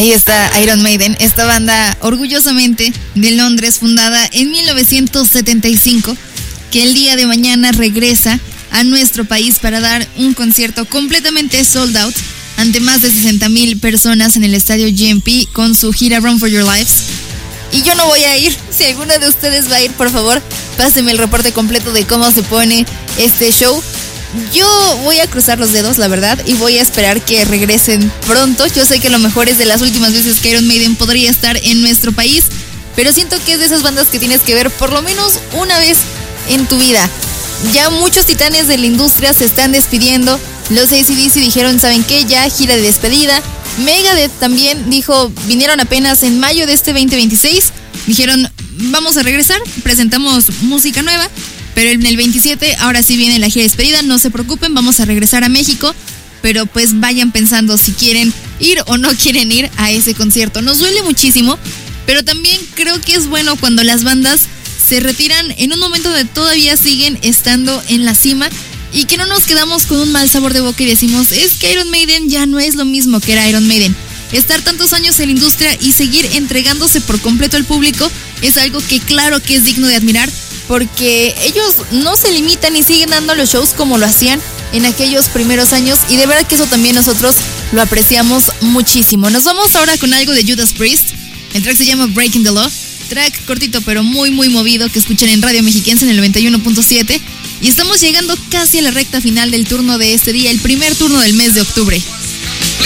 Ahí está Iron Maiden, esta banda orgullosamente de Londres, fundada en 1975, que el día de mañana regresa a nuestro país para dar un concierto completamente sold out ante más de 60,000 personas en el estadio GMP con su gira Run for Your Lives. Y yo no voy a ir. Si alguno de ustedes va a ir, por favor, pásenme el reporte completo de cómo se pone este show. Yo voy a cruzar los dedos, la verdad, y voy a esperar que regresen pronto. Yo sé que lo mejor es de las últimas veces que Iron Maiden podría estar en nuestro país, pero siento que es de esas bandas que tienes que ver por lo menos una vez en tu vida. Ya muchos titanes de la industria se están despidiendo. Los AC/DC dijeron, ¿saben qué? Ya gira de despedida. Megadeth también dijo, vinieron apenas en mayo de este 2026. Dijeron, vamos a regresar, presentamos música nueva. Pero en el 27, ahora sí viene la gira de despedida, no se preocupen, vamos a regresar a México. Pero pues vayan pensando si quieren ir o no quieren ir a ese concierto. Nos duele muchísimo, pero también creo que es bueno cuando las bandas se retiran en un momento donde todavía siguen estando en la cima y que no nos quedamos con un mal sabor de boca y decimos, es que Iron Maiden ya no es lo mismo que era Iron Maiden. Estar tantos años en la industria y seguir entregándose por completo al público es algo que claro que es digno de admirar, porque ellos no se limitan y siguen dando los shows como lo hacían en aquellos primeros años, y de verdad que eso también nosotros lo apreciamos muchísimo. Nos vamos ahora con algo de Judas Priest. El track se llama Breaking the Law, track cortito pero muy muy movido que escuchan en Radio Mexiquense en el 91.7, y estamos llegando casi a la recta final del turno de este día, el primer turno del mes de octubre.